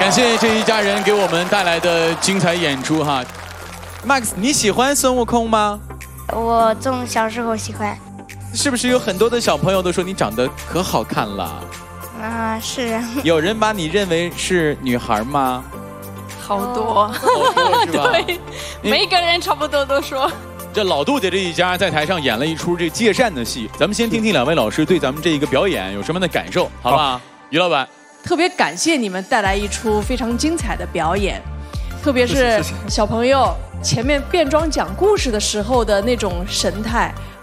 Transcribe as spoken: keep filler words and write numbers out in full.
感谢这一家人给我们带来的精彩演出哈。Max， 你喜欢孙悟空吗？ 我从小时候喜欢。 是不是有很多的小朋友都说你长得可好看了？ 啊，是啊。 有人把你认为是女孩吗？ 好多， 好多是吧？ 对，每一个人差不多都说。 这老杜家这一家在台上演了一出这借扇的戏，咱们先听听两位老师对咱们这一个表演有什么样的感受，好不好？于老板， 特别感谢你们带来一出非常精彩的表演，特别是小朋友前面变装讲故事的时候的那种神态，